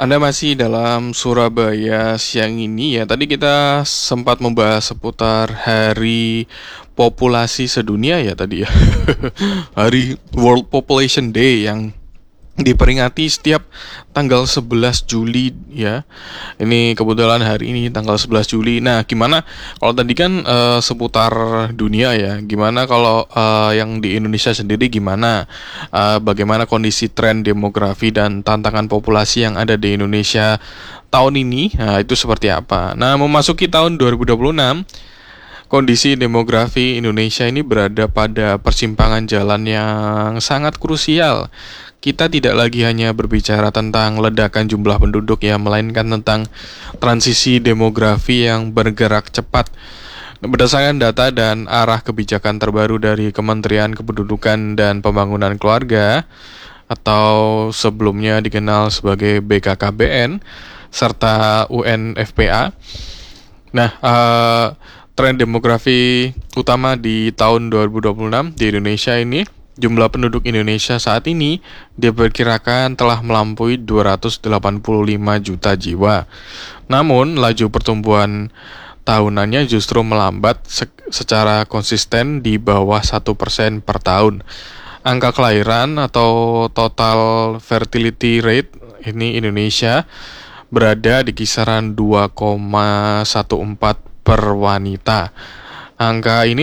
Anda masih dalam Surabaya siang ini ya. Tadi kita sempat membahas seputar Hari Populasi Sedunia ya tadi ya. Hari World Population Day yang diperingati setiap tanggal 11 Juli ya. Ini kebetulan hari ini tanggal 11 Juli. Nah, gimana kalau tadi kan seputar dunia ya. Gimana kalau yang di Indonesia sendiri gimana? Bagaimana kondisi tren demografi dan tantangan populasi yang ada di Indonesia tahun ini? Nah, itu seperti apa? Nah, memasuki tahun 2026, kondisi demografi Indonesia ini berada pada persimpangan jalan yang sangat krusial. Kita tidak lagi hanya berbicara tentang ledakan jumlah penduduk ya, melainkan tentang transisi demografi yang bergerak cepat. Berdasarkan data dan arah kebijakan terbaru dari Kementerian Kependudukan dan Pembangunan Keluarga atau sebelumnya dikenal sebagai BKKBN serta UNFPA. Nah, tren demografi utama di tahun 2026 di Indonesia ini, jumlah penduduk Indonesia saat ini diperkirakan telah melampaui 285 juta jiwa. Namun, laju pertumbuhan tahunannya justru melambat secara konsisten di bawah 1% per tahun. Angka kelahiran atau total fertility rate ini Indonesia berada di kisaran 2,14 per wanita. Angka ini